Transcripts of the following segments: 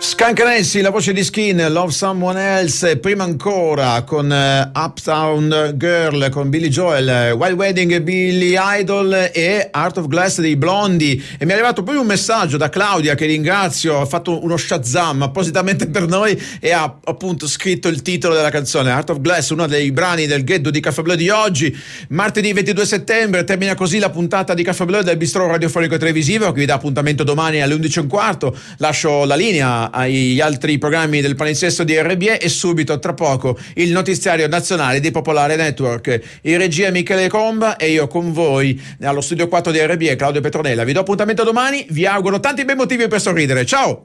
Skunk Nancy, la voce di Skin, Love Someone Else, prima ancora con Uptown Girl, con Billy Joel, Wild Wedding, Billy Idol e Heart of Glass dei Blondie. E mi è arrivato poi un messaggio da Claudia, che ringrazio, ha fatto uno Shazam appositamente per noi e ha appunto scritto il titolo della canzone, Heart of Glass, uno dei brani del ghetto di Caffè Blu di oggi, martedì 22 settembre. Termina così la puntata di Caffè Blu del Bistro Radiofonico e Televisivo, che vi dà appuntamento domani alle 11:15. Lascio la linea agli altri programmi del palinsesto di RBE e subito tra poco il notiziario nazionale di Popolare Network. In regia Michele Comba e io con voi allo studio 4 di RBE, Claudio Petronella. Vi do appuntamento domani, vi auguro tanti bei motivi per sorridere. Ciao!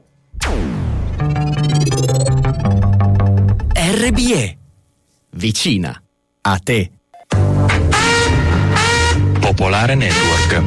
RBE, vicina a te. Popolare Network.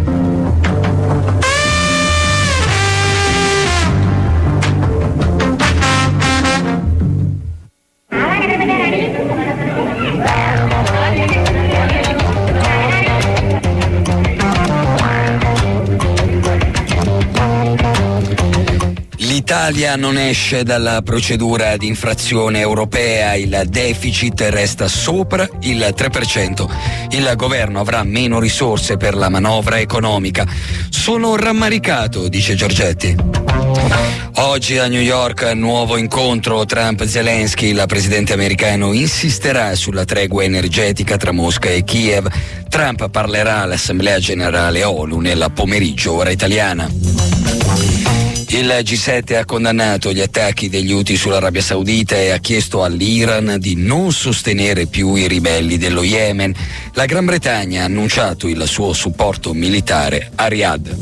L'Italia non esce dalla procedura di infrazione europea, il deficit resta sopra il 3%, il governo avrà meno risorse per la manovra economica. Sono rammaricato, dice Giorgetti. Oggi a New York nuovo incontro Trump-Zelensky, il presidente americano insisterà sulla tregua energetica tra Mosca e Kiev. Trump parlerà all'Assemblea Generale ONU nel pomeriggio ora italiana. Il G7 ha condannato gli attacchi degli Houthi sull'Arabia Saudita e ha chiesto all'Iran di non sostenere più i ribelli dello Yemen. La Gran Bretagna ha annunciato il suo supporto militare a Riyadh.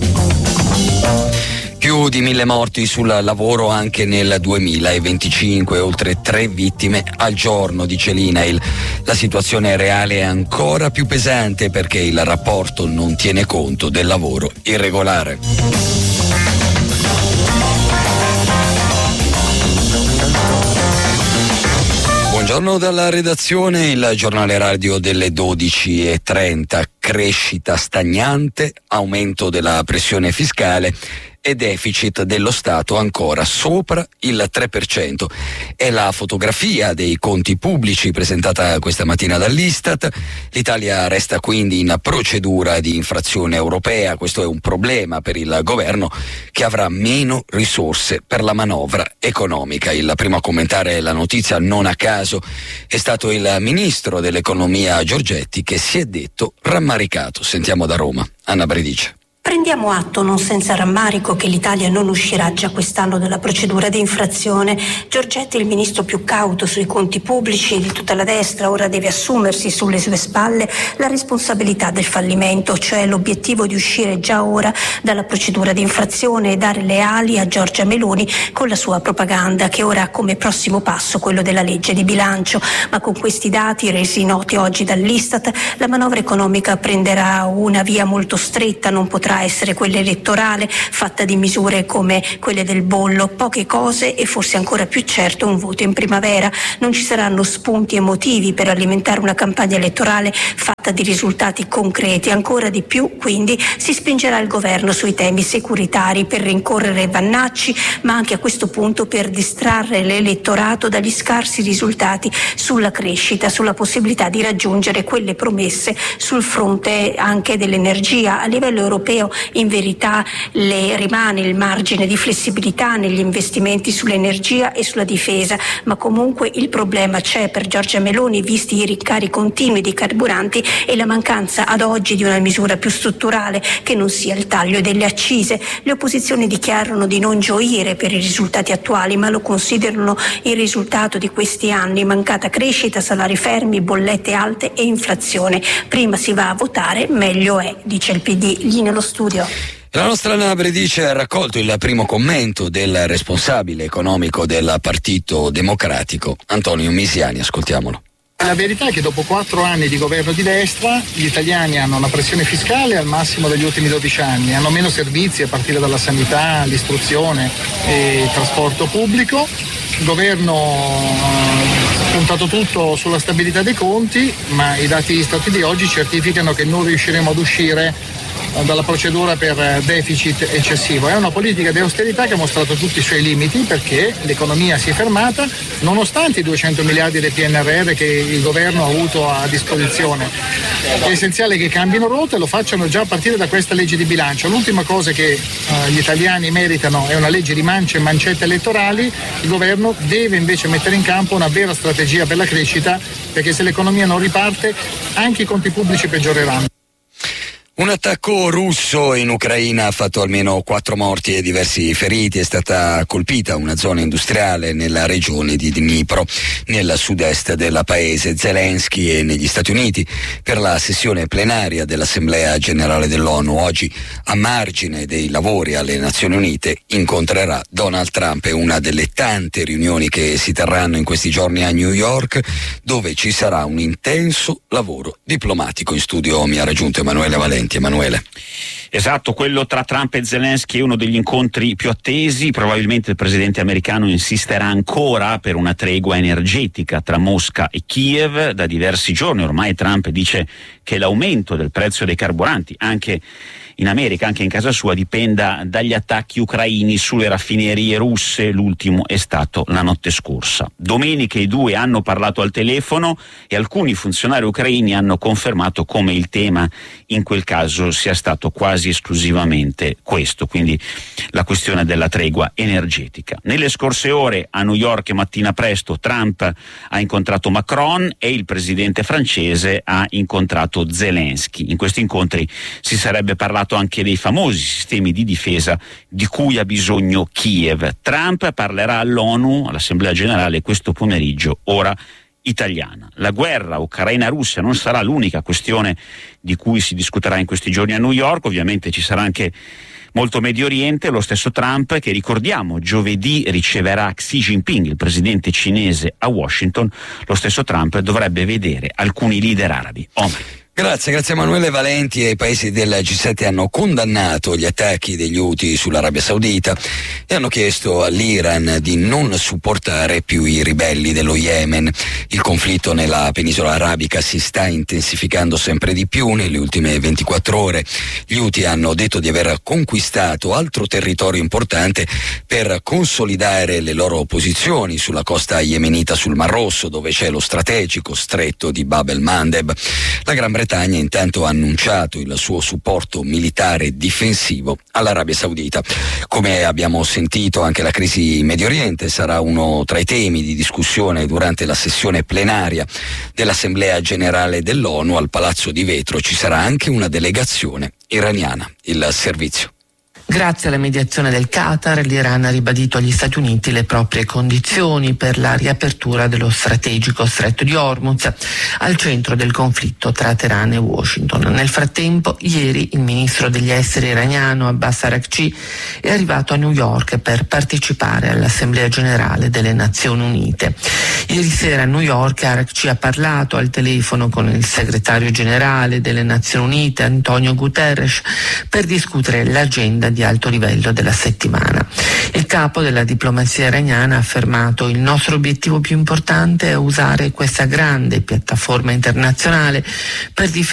Più di 1.000 morti sul lavoro anche nel 2025, oltre 3 vittime al giorno, dice l'INAIL. La situazione reale è ancora più pesante perché il rapporto non tiene conto del lavoro irregolare. Buongiorno dalla redazione, il giornale radio delle 12:30. Crescita stagnante, aumento della pressione fiscale e deficit dello Stato ancora sopra il 3%. È la fotografia dei conti pubblici presentata questa mattina dall'Istat. L'Italia resta quindi in procedura di infrazione europea. Questo è un problema per il governo, che avrà meno risorse per la manovra economica. Il primo a commentare la notizia, non a caso, è stato il ministro dell'economia Giorgetti, che si è detto rammaricato. Sentiamo da Roma Anna Bredice. Prendiamo atto non senza rammarico che l'Italia non uscirà già quest'anno dalla procedura di infrazione. Giorgetti, il ministro più cauto sui conti pubblici di tutta la destra, ora deve assumersi sulle sue spalle la responsabilità del fallimento, cioè l'obiettivo di uscire già ora dalla procedura di infrazione e dare le ali a Giorgia Meloni con la sua propaganda, che ora ha come prossimo passo quello della legge di bilancio. Ma con questi dati resi noti oggi dall'Istat, la manovra economica prenderà una via molto stretta, non potrà essere quella elettorale fatta di misure come quelle del bollo, poche cose e forse ancora più certo un voto in primavera. Non ci saranno spunti emotivi per alimentare una campagna elettorale fatta di risultati concreti. Ancora di più quindi si spingerà il governo sui temi securitari per rincorrere vannacci, ma anche a questo punto per distrarre l'elettorato dagli scarsi risultati sulla crescita, sulla possibilità di raggiungere quelle promesse sul fronte anche dell'energia. A livello europeo in verità le rimane il margine di flessibilità negli investimenti sull'energia e sulla difesa, ma comunque il problema c'è per Giorgia Meloni, visti i rincari continui dei carburanti e la mancanza ad oggi di una misura più strutturale che non sia il taglio delle accise. Le opposizioni dichiarano di non gioire per i risultati attuali, ma lo considerano il risultato di questi anni: mancata crescita, salari fermi, bollette alte e inflazione. Prima si va a votare, meglio è, dice il PD. Gli nello studio. La nostra Anna Bredice ha raccolto il primo commento del responsabile economico del Partito Democratico, Antonio Misiani. Ascoltiamolo. La verità è che dopo 4 anni di governo di destra gli italiani hanno una pressione fiscale al massimo degli ultimi 12 anni, hanno meno servizi a partire dalla sanità, l'istruzione e il trasporto pubblico. Il governo ha puntato tutto sulla stabilità dei conti, ma i dati Istat di oggi certificano che non riusciremo ad uscire dalla procedura per deficit eccessivo. È una politica di austerità che ha mostrato tutti i suoi limiti, perché l'economia si è fermata nonostante i 200 miliardi del PNRR che il governo ha avuto a disposizione. È essenziale che cambino rotta e lo facciano già a partire da questa legge di bilancio. L'ultima cosa che gli italiani meritano è una legge di mance e mancette elettorali. Il governo deve invece mettere in campo una vera strategia per la crescita, perché se l'economia non riparte anche i conti pubblici peggioreranno. Un attacco russo in Ucraina ha fatto almeno 4 morti e diversi feriti. È stata colpita una zona industriale nella regione di Dnipro, nel sud-est del paese. Zelensky è negli Stati Uniti per la sessione plenaria dell'Assemblea Generale dell'ONU. Oggi, a margine dei lavori alle Nazioni Unite, incontrerà Donald Trump. È una delle tante riunioni che si terranno in questi giorni a New York, dove ci sarà un intenso lavoro diplomatico. In studio mi ha raggiunto Emanuele Valenti. Emanuele. Esatto, quello tra Trump e Zelensky è uno degli incontri più attesi. Probabilmente il presidente americano insisterà ancora per una tregua energetica tra Mosca e Kiev. Da diversi giorni ormai Trump dice che l'aumento del prezzo dei carburanti, anche in America, anche in casa sua, dipenda dagli attacchi ucraini sulle raffinerie russe. L'ultimo è stato la notte scorsa. Domenica i due hanno parlato al telefono e alcuni funzionari ucraini hanno confermato come il tema in quel caso sia stato quasi esclusivamente questo, quindi la questione della tregua energetica. Nelle scorse ore a New York mattina presto Trump ha incontrato Macron e il presidente francese ha incontrato Zelensky. In questi incontri si sarebbe parlato anche dei famosi sistemi di difesa di cui ha bisogno Kiev. Trump parlerà all'ONU, all'Assemblea Generale, questo pomeriggio, ora italiana. La guerra ucraina-russa non sarà l'unica questione di cui si discuterà in questi giorni a New York. Ovviamente ci sarà anche molto Medio Oriente. Lo stesso Trump, che ricordiamo giovedì riceverà Xi Jinping, il presidente cinese, a Washington, lo stesso Trump dovrebbe vedere alcuni leader arabi. Grazie Emanuele Valenti. E i paesi del G7 hanno condannato gli attacchi degli Houthi sull'Arabia Saudita e hanno chiesto all'Iran di non supportare più i ribelli dello Yemen. Il conflitto nella penisola arabica si sta intensificando sempre di più. Nelle ultime 24 ore gli Houthi hanno detto di aver conquistato altro territorio importante per consolidare le loro posizioni sulla costa yemenita sul Mar Rosso, dove c'è lo strategico stretto di Bab el-Mandeb. La Gran Bretagna intanto ha annunciato il suo supporto militare difensivo all'Arabia Saudita. Come abbiamo sentito, anche la crisi in Medio Oriente sarà uno tra i temi di discussione durante la sessione plenaria dell'Assemblea Generale dell'ONU. Al Palazzo di Vetro ci sarà anche una delegazione iraniana. Il servizio. Grazie alla mediazione del Qatar, l'Iran ha ribadito agli Stati Uniti le proprie condizioni per la riapertura dello strategico stretto di Hormuz, al centro del conflitto tra Teheran e Washington. Nel frattempo, ieri il ministro degli esteri iraniano Abbas Araghchi è arrivato a New York per partecipare all'Assemblea Generale delle Nazioni Unite. Ieri sera a New York Araghchi ha parlato al telefono con il segretario generale delle Nazioni Unite Antonio Guterres per discutere l'agenda di alto livello della settimana. Il capo della diplomazia iraniana ha affermato: il nostro obiettivo più importante è usare questa grande piattaforma internazionale per difendere